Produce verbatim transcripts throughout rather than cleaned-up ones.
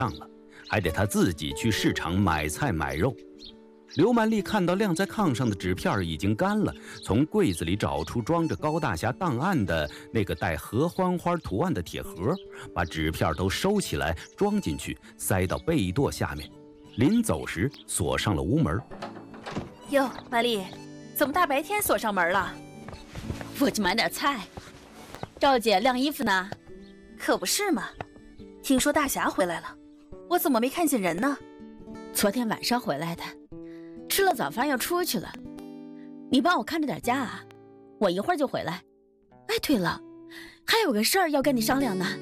上了，还得他自己去市场买菜买肉。刘曼丽看到晾在炕上的纸片已经干了，从柜子里找出装着高大侠档案的那个带合欢花图案的铁盒，把纸片都收起来装进去，塞到被垛下面。临走时锁上了屋门。 哟，曼丽，怎么大白天锁上门了？ 我去买点菜。赵姐晾衣服呢？ 可不是嘛，听说大侠回来了，我怎么没看见人呢？ 昨天晚上回来的，吃了早饭要出去了。你帮我看着点家啊，我一会儿就回来。哎，对了，还有个事儿要跟你商量呢。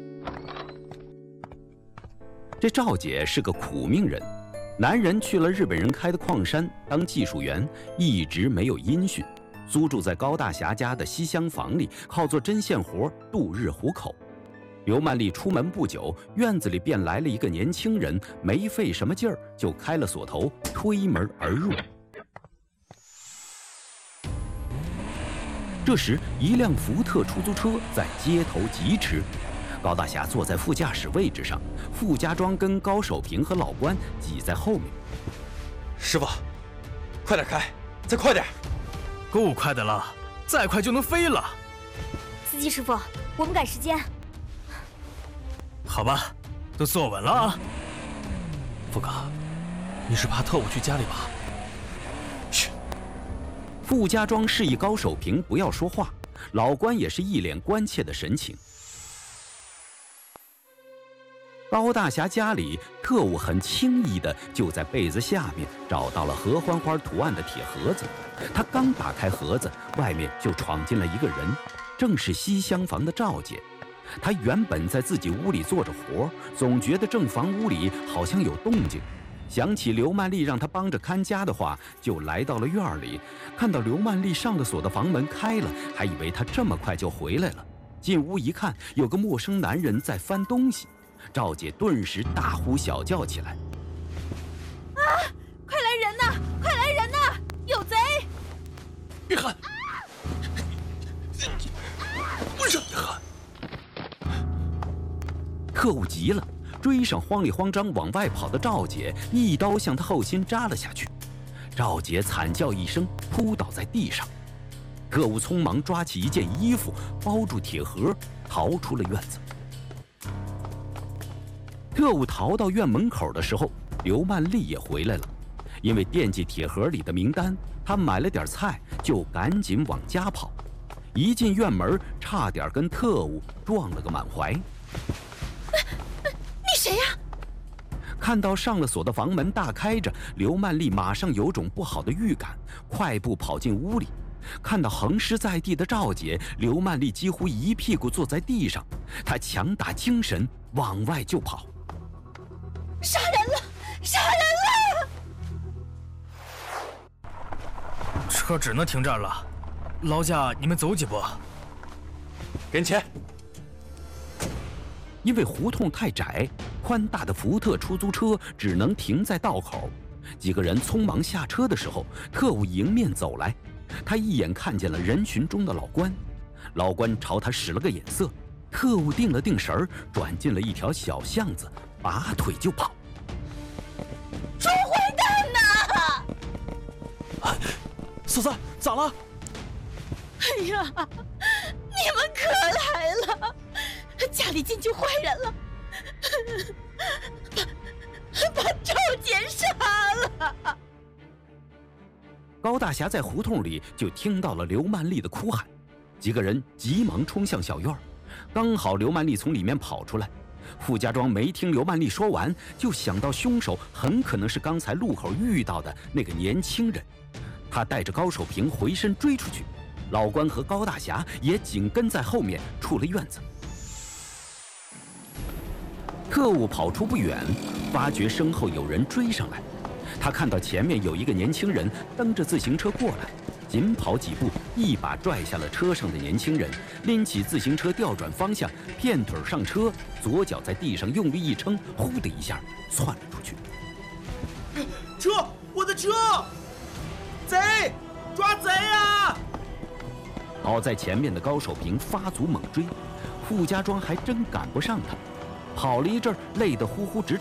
这赵姐是个苦命人，男人去了日本人开的矿山当技术员，一直没有音讯，租住在高大侠家的西厢房里，靠做针线活度日糊口。刘曼丽出门不久，院子里便来了一个年轻人，没费什么劲儿就开了锁头，推门而入。这时，一辆福特出租车在街头疾驰，高大侠坐在副驾驶位置上，傅家庄跟高守平和老关挤在后面。 师傅，快点开，再快点！ 够快的了，再快就能飞了。 司机师傅，我们赶时间。 好吧，都坐稳了啊。 副哥，你是怕特务去家里吧？ 嘘。傅家庄示意高守平不要说话，老关也是一脸关切的神情。高大侠家里，特务很轻易的就在被子下面找到了合欢花图案的铁盒子。他刚打开盒子，外面就闯进了一个人，正是西厢房的赵姐。他原本在自己屋里做着活，总觉得正房屋里好像有动静，想起刘曼丽让他帮着看家的话，就来到了院里。看到刘曼丽上了锁的房门开了，还以为她这么快就回来了。进屋一看，有个陌生男人在翻东西。赵姐顿时大呼小叫起来：“ 啊！快来人呐！快来人呐！有贼！” 别喊！为什么别喊？ 特务急了，追上慌里慌张往外跑的赵姐，一刀向她后心扎了下去。赵姐惨叫一声，扑倒在地上。特务匆忙抓起一件衣服包住铁盒，逃出了院子。特务逃到院门口的时候，刘曼丽也回来了。因为惦记铁盒里的名单，她买了点菜，就赶紧往家跑。一进院门，差点跟特务撞了个满怀。 你谁呀？ 看到上了锁的房门大开着，刘曼丽马上有种不好的预感，快步跑进屋里。看到横尸在地的赵姐，刘曼丽几乎一屁股坐在地上，她强打精神往外就跑。 杀人了！杀人了！ 车只能停这儿了，劳驾你们走几步。 给你钱。 因为胡同太窄，宽大的福特出租车只能停在道口。几个人匆忙下车的时候，特务迎面走来，他一眼看见了人群中的老关，老关朝他使了个眼色，特务定了定神儿，转进了一条小巷子，拔腿就跑。 猪坏蛋呐！ 啊，嫂子，咋了？ 哎呀，你们可来了！家里进去坏人了，把把赵姐杀了。 高大侠在胡同里就听到了刘曼丽的哭喊，几个人急忙冲向小院，刚好刘曼丽从里面跑出来。傅家庄没听刘曼丽说完，就想到凶手很可能是刚才路口遇到的那个年轻人，他带着高守平回身追出去，老关和高大侠也紧跟在后面出了院子。特务跑出不远，发觉身后有人追上来，他看到前面有一个年轻人蹬着自行车过来，紧跑几步，一把拽下了车上的年轻人，拎起自行车调转方向，片腿上车，左脚在地上用力一撑，呼的一下窜了出去。 车，我的车！贼，抓贼啊！ 跑在前面的高守平发足猛追，傅家庄还真赶不上他。跑了一阵，累得呼呼直